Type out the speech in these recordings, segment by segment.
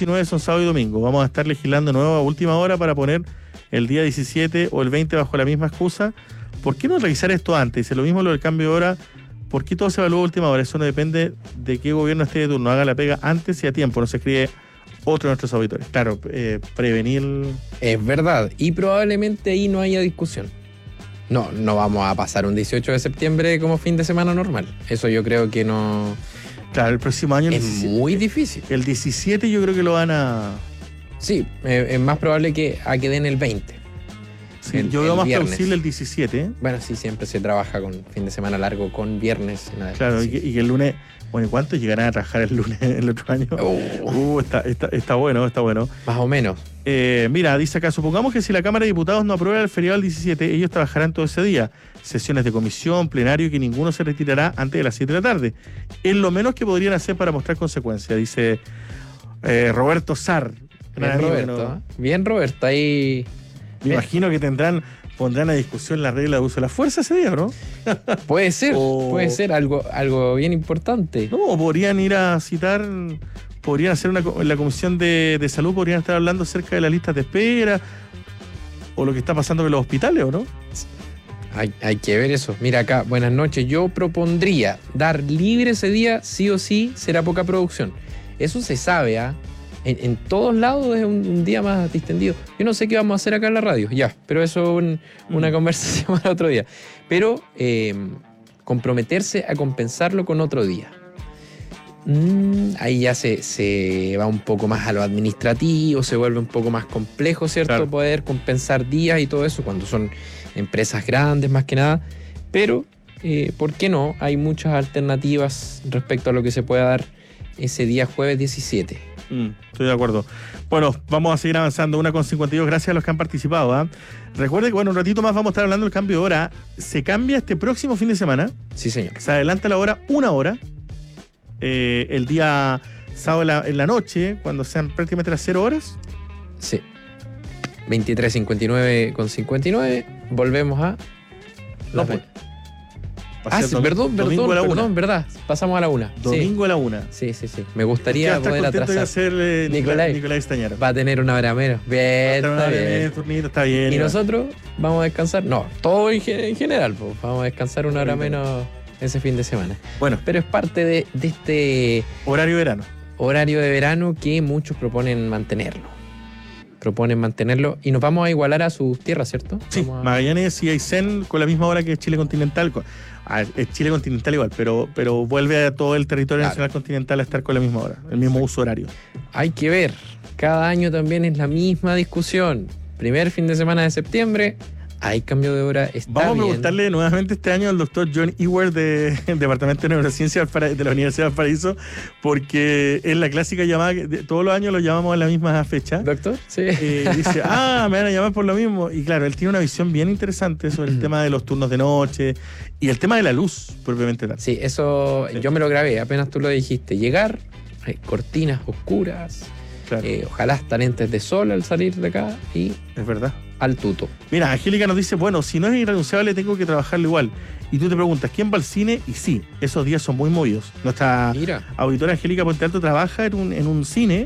19 son sábado y domingo. Vamos a estar legislando nuevo a última hora para poner el día 17 o el 20 bajo la misma excusa. ¿Por qué no revisar esto antes? Dice lo mismo lo del cambio de hora. ¿Por qué todo se evalúa a última hora? Eso no depende de qué gobierno esté de turno. Haga la pega antes y a tiempo. No se escribe otro de nuestros auditores. Claro, prevenir... Es verdad. Y probablemente ahí no haya discusión. No vamos a pasar un 18 de septiembre como fin de semana normal. Eso yo creo que no... Claro, el próximo año... Es muy difícil. El 17 yo creo que lo van a... Sí, es más probable que den el 20. Sí, yo veo más plausible el 17. ¿eh? Bueno, sí, siempre se trabaja con fin de semana largo, con viernes. Claro, y que el lunes... Bueno, ¿y cuántos llegarán a trabajar el lunes el otro año? Está bueno, está bueno. Más o menos. Mira, dice acá, supongamos que si la Cámara de Diputados no aprueba el feriado del 17, ellos trabajarán todo ese día. Sesiones de comisión, plenario, y que ninguno se retirará antes de las 7 de la tarde. Es lo menos que podrían hacer para mostrar consecuencias, dice Roberto Sar. Bien, Roberto. Bien, Roberto. Ahí... Me imagino que pondrán a discusión la regla de uso de la fuerza ese día, ¿no? Puede ser algo bien importante. No, podrían ir a citar, podrían hacer en la Comisión de Salud, podrían estar hablando acerca de las listas de espera o lo que está pasando en los hospitales, ¿o no? Hay que ver eso. Mira acá, buenas noches. Yo propondría dar libre ese día, sí o sí, será poca producción. Eso se sabe, ¿ah? En todos lados es un día más distendido. Yo no sé qué vamos a hacer acá en la radio, ya, pero eso es una conversación para otro día. Pero comprometerse a compensarlo con otro día. Ahí ya se va un poco más a lo administrativo, se vuelve un poco más complejo, ¿cierto? Claro. Poder compensar días y todo eso cuando son empresas grandes más que nada. Pero, ¿por qué no? Hay muchas alternativas respecto a lo que se pueda dar ese día jueves 17. Estoy de acuerdo. Bueno, vamos a seguir avanzando. 1:52. Gracias a los que han participado. Recuerde que, un ratito más vamos a estar hablando del cambio de hora. Se cambia este próximo fin de semana. Sí, señor. Se adelanta la hora 1 hora. El día sábado en la noche, cuando sean prácticamente las 0 horas. Sí. 23:59 volvemos a... No, pues. Perdón, verdad. Pasamos a la 1. Domingo a la 1. Sí. Me gustaría poder atrasar. De hacer Nicolás Estañaro. Va a tener una hora menos. Bien, está bien. ¿Y nosotros vamos a descansar? No, todo en general. Pues, vamos a descansar una hora menos ese fin de semana. Bueno. Pero es parte de este... Horario de verano. Horario de verano que muchos proponen mantenerlo. Y nos vamos a igualar a sus tierras, ¿cierto? Sí, Magallanes y Aysén con la misma hora que Chile continental. Es Chile continental igual, pero vuelve a todo el territorio nacional continental a estar con la misma hora, el mismo uso horario. Hay que ver, cada año también es la misma discusión. Primer fin de semana de septiembre, hay cambio de hora, Vamos a preguntarle nuevamente este año al doctor John Ewert del Departamento de Neurociencia de la Universidad de Valparaíso, porque es la clásica llamada, todos los años lo llamamos a la misma fecha. ¿Doctor? Sí. Dice, me van a llamar por lo mismo. Y claro, él tiene una visión bien interesante sobre el tema de los turnos de noche y el tema de la luz, propiamente tal. Sí, eso yo me lo grabé, apenas tú lo dijiste. Llegar, hay cortinas oscuras, claro. Ojalá hasta lentes de sol al salir de acá y... Es verdad. Al tuto. Mira, Angélica nos dice, bueno, si no es irrenunciable tengo que trabajarlo igual. Y tú te preguntas, ¿quién va al cine? Y sí, esos días son muy movidos. Nuestra auditora Angélica Puente Alto trabaja en un cine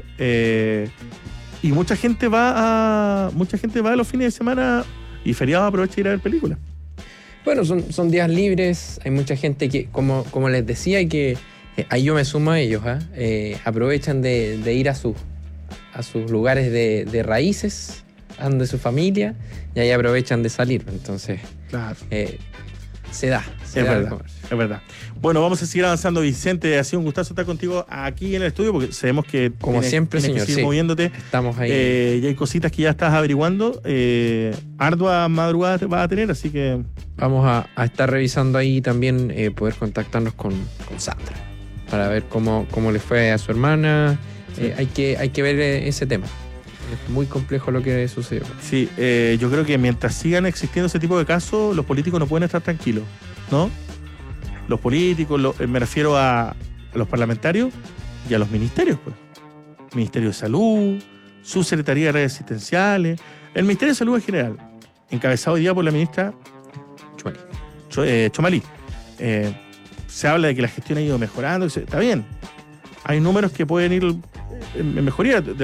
y mucha gente va a los fines de semana y feriados aprovecha de ir a ver películas. Bueno, son días libres, hay mucha gente que, como les decía, y que ahí yo me sumo a ellos, aprovechan de ir a sus lugares de raíces, de su familia, y ahí aprovechan de salir. Entonces, claro. Se da. Es verdad. Bueno, vamos a seguir avanzando, Vicente. Ha sido un gustazo estar contigo aquí en el estudio, porque sabemos que como siempre, señor, que seguir moviéndote. Estamos ahí. Y hay cositas que ya estás averiguando. Ardua madrugada vas a tener, así que... Vamos a estar revisando ahí también, poder contactarnos con Sandra, para ver cómo le fue a su hermana. Sí. Hay que ver ese tema. Es muy complejo lo que sucedió. Sí, yo creo que mientras sigan existiendo ese tipo de casos, los políticos no pueden estar tranquilos, ¿no? Los políticos, me refiero a los parlamentarios y a los ministerios, pues. Ministerio de Salud, Subsecretaría de Redes Asistenciales, el Ministerio de Salud en general, encabezado hoy día por la ministra Chomalí. Se habla de que la gestión ha ido mejorando, está bien. Hay números que pueden ir en mejoría.